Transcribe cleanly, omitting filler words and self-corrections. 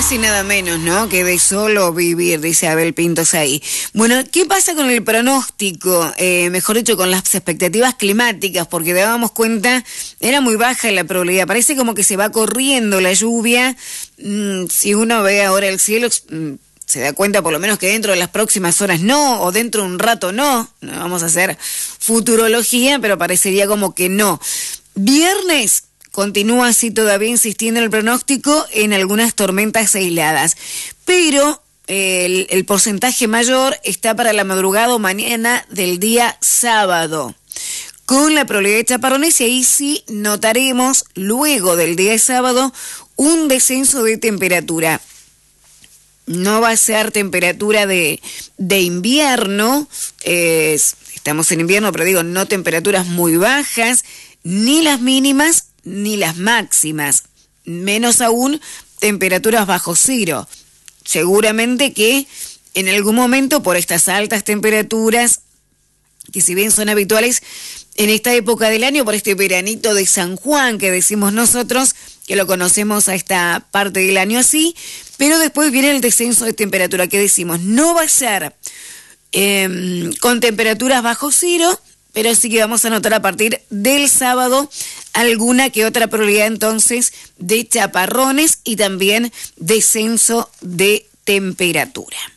más y nada menos, ¿no? Que de solo vivir, dice Abel Pintos ahí. Bueno, ¿qué pasa con el pronóstico? Mejor dicho, con las expectativas climáticas, porque dábamos cuenta, era muy baja la probabilidad. Parece como que se va corriendo la lluvia. Si uno ve ahora el cielo, se da cuenta por lo menos que dentro de las próximas horas no, o dentro de un rato no. No vamos a hacer futurología, pero parecería como que no. Viernes continúa así todavía insistiendo el pronóstico en algunas tormentas aisladas, pero el porcentaje mayor está para la madrugada o mañana del día sábado, con la probabilidad de chaparrones, y ahí sí notaremos luego del día de sábado un descenso de temperatura. No va a ser temperatura de invierno, estamos en invierno, pero digo, no temperaturas muy bajas, ni las mínimas ni las máximas, menos aún temperaturas bajo cero. Seguramente que en algún momento, por estas altas temperaturas, que si bien son habituales en esta época del año, por este veranito de San Juan que decimos nosotros, que lo conocemos a esta parte del año así, pero después viene el descenso de temperatura que decimos, no va a ser con temperaturas bajo cero, pero sí que vamos a notar a partir del sábado alguna que otra probabilidad entonces de chaparrones y también descenso de temperatura.